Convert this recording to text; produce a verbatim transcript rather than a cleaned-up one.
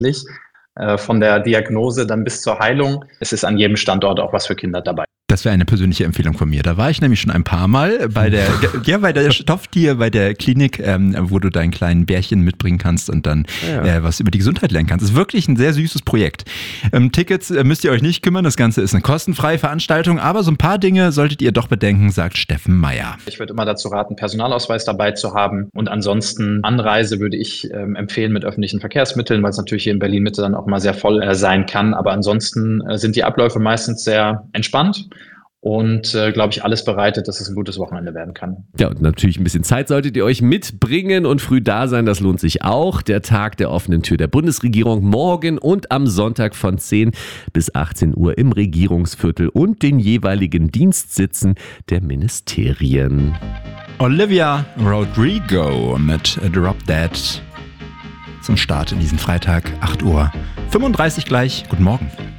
Äh, von der Diagnose dann bis zur Heilung. Es ist an jedem Standort auch was für Kinder dabei. Das wäre eine persönliche Empfehlung von mir. Da war ich nämlich schon ein paar Mal bei der, ja, bei der Stofftier, bei der Klinik, ähm, wo du deinen kleinen Bärchen mitbringen kannst und dann ja. äh, was über die Gesundheit lernen kannst. Das ist wirklich ein sehr süßes Projekt. Ähm, Tickets äh, müsst ihr euch nicht kümmern. Das Ganze ist eine kostenfreie Veranstaltung, aber so ein paar Dinge solltet ihr doch bedenken, sagt Steffen Meyer. Ich würde immer dazu raten, Personalausweis dabei zu haben und ansonsten Anreise würde ich ähm, empfehlen mit öffentlichen Verkehrsmitteln, weil es natürlich hier in Berlin-Mitte dann auch mal sehr voll äh, sein kann. Aber ansonsten äh, sind die Abläufe meistens sehr entspannt. Und, äh, glaube ich, alles bereitet, dass es ein gutes Wochenende werden kann. Ja, und natürlich ein bisschen Zeit solltet ihr euch mitbringen und früh da sein, das lohnt sich auch. Der Tag der offenen Tür der Bundesregierung morgen und am Sonntag von zehn bis achtzehn Uhr im Regierungsviertel und den jeweiligen Dienstsitzen der Ministerien. Olivia Rodrigo mit Drop Dead zum Start in diesen Freitag, acht Uhr fünfunddreißig gleich. Guten Morgen.